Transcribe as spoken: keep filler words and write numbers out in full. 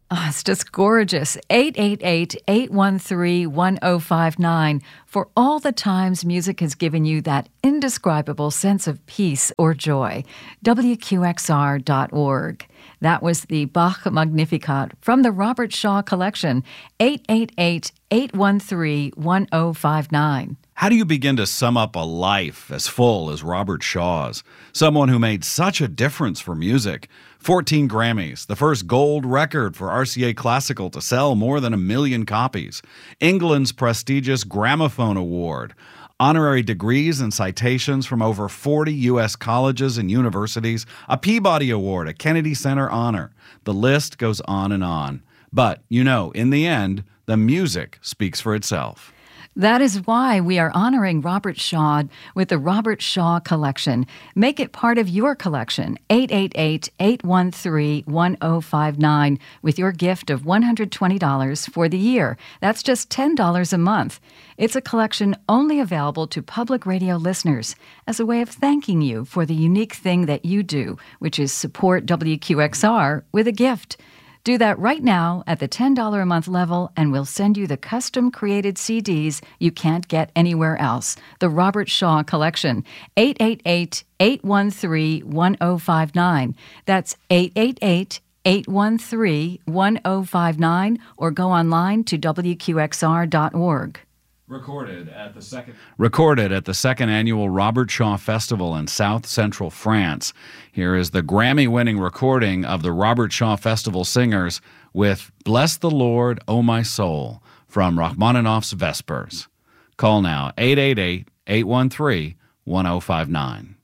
Oh, it's just gorgeous. eight eight eight, eight one three, one oh five nine for all the times music has given you that indescribable sense of peace or joy. W Q X R dot org. That was the Bach Magnificat from the Robert Shaw Collection. eight eight eight, eight one three, one oh five nine. How do you begin to sum up a life as full as Robert Shaw's? Someone who made such a difference for music. fourteen Grammys, the first gold record for R C A Classical to sell more than a million copies. England's prestigious Gramophone Award. Honorary degrees and citations from over forty U S colleges and universities. A Peabody Award, a Kennedy Center honor. The list goes on and on. But, you know, in the end, the music speaks for itself. That is why we are honoring Robert Shaw with the Robert Shaw Collection. Make it part of your collection. eight eight eight, eight one three, one oh five nine with your gift of one hundred twenty dollars for the year. That's just ten dollars a month. It's a collection only available to public radio listeners as a way of thanking you for the unique thing that you do, which is support W Q X R with a gift. Do that right now at the ten dollars a month level, and we'll send you the custom-created C Ds you can't get anywhere else. The Robert Shaw Collection. eight eight eight, eight one three, one oh five nine. That's eight eight eight, eight one three, one oh five nine, or go online to W Q X R dot org. Recorded at the second Recorded at the second annual Robert Shaw Festival in South Central France. Here is the Grammy-winning recording of the Robert Shaw Festival singers with "Bless the Lord, O My Soul" from Rachmaninoff's Vespers. Call now, eight eight eight, eight one three, one oh five nine.